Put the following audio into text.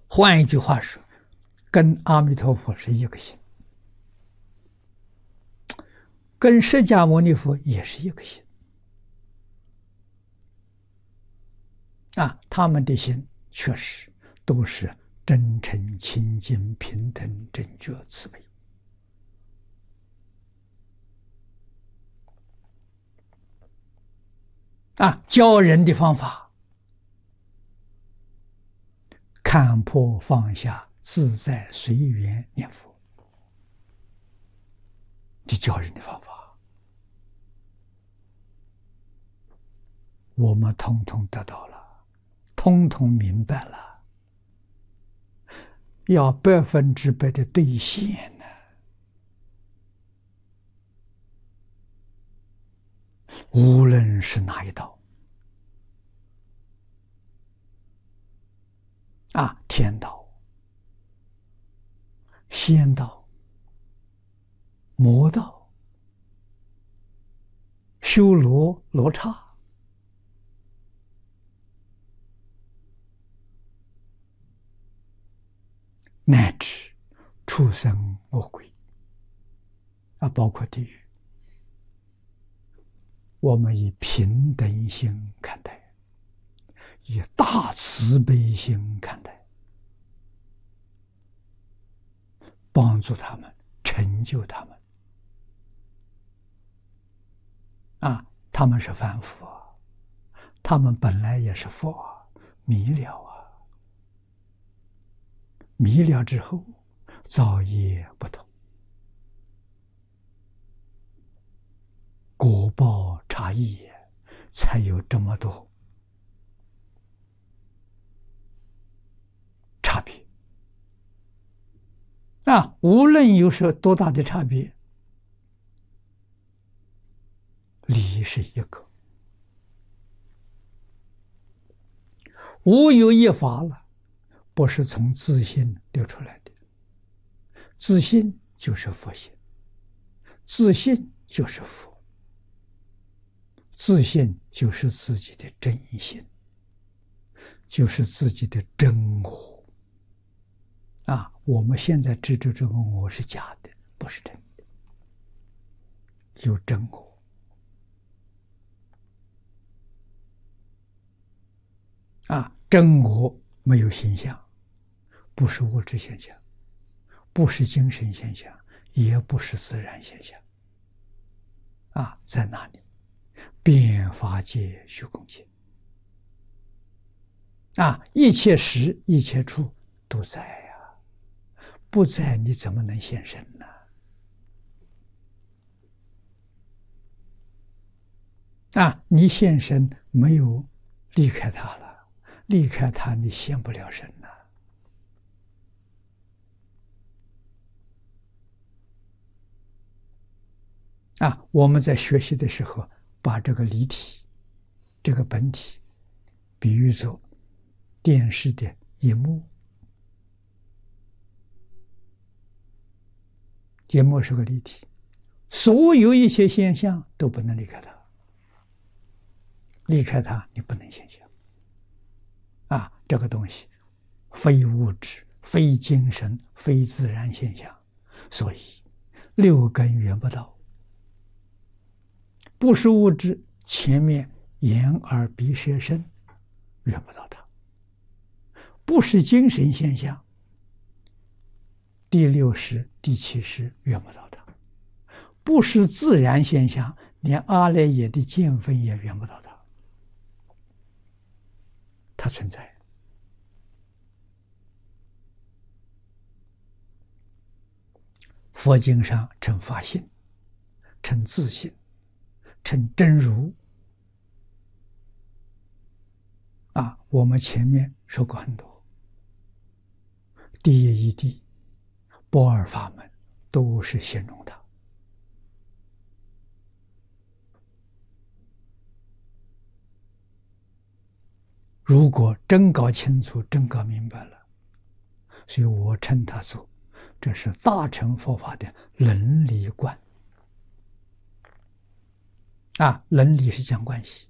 换一句话说，跟阿弥陀佛是一个心，跟释迦牟尼佛也是一个心他们的心确实都是真诚、清净、平等、正觉、慈悲教人的方法，看破放下，自在随缘念佛，这教人的方法，我们统统得到了，统统明白了，要100%的兑现呢。无论是哪一道天道、仙道、魔道、修罗刹，乃至畜生恶鬼包括地狱，我们以平等心看待，以大慈悲心看待，帮助他们，成就他们他们是凡夫他们本来也是佛迷了迷了之后造业不同，果报差异，才有这么多差别无论有多大的差别，理是一个。无有一法了，不是从自信流出来的。自信就是佛性，自信就是佛，自信就是自己的真心，就是自己的真我我们现在知道这个我是假的，不是真的，有真我真我没有形象，不是物质现象，不是精神现象，也不是自然现象在哪里？遍法界虚空界一切时一切处都在不在你怎么能现身呢？你现身没有离开他了，离开他你现不了身我们在学习的时候，把这个离体、这个本体比喻作电视的荧幕，荧幕是个立体，所有一些现象都不能离开它，离开它你不能现象这个东西非物质、非精神、非自然现象，所以六根缘不到，不是物质，前面眼耳鼻舌身缘不到它，不是精神现象，第六识、第七识缘不到它，不是自然现象，连阿赖耶的见分也缘不到它，它存在。佛经上称法性，称自性，称真如我们前面说过很多，第一义谛、般若法门都是形容它。如果真搞清楚、真搞明白了，所以我称它做这是大乘佛法的伦理观伦理是讲关系，